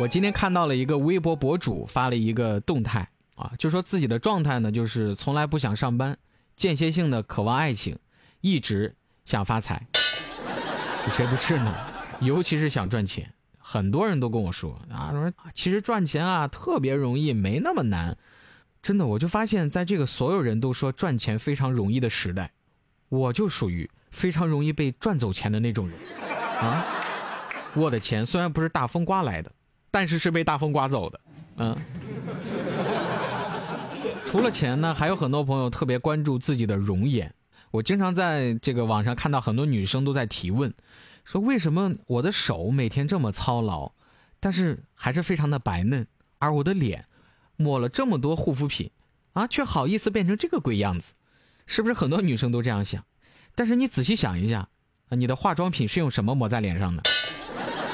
我今天看到了一个微博博主发了一个动态啊，就说自己的状态呢，就是从来不想上班，间歇性的渴望爱情，一直想发财。谁不是呢？尤其是想赚钱。很多人都跟我说啊，说其实赚钱啊特别容易，没那么难。真的，我就发现在这个所有人都说赚钱非常容易的时代，我就属于非常容易被赚走钱的那种人啊。我的钱虽然不是大风刮来的，但是被大风刮走的。除了钱呢，还有很多朋友特别关注自己的容颜。我经常在这个网上看到很多女生都在提问，说为什么我的手每天这么操劳，但是还是非常的白嫩，而我的脸抹了这么多护肤品啊，却好意思变成这个鬼样子。是不是很多女生都这样想？但是你仔细想一下，你的化妆品是用什么抹在脸上的？